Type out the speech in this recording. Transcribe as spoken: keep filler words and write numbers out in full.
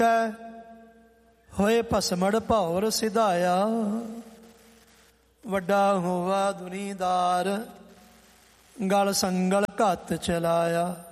ਹੋਏ ਭਸਮੜ ਭੌਰ ਸਿਧਾਇਆ, ਵੱਡਾ ਹੋਵਾ ਦੁਨੀਦਾਰ, ਗਲ ਸੰਗਲ ਘੱਤ ਚਲਾਇਆ।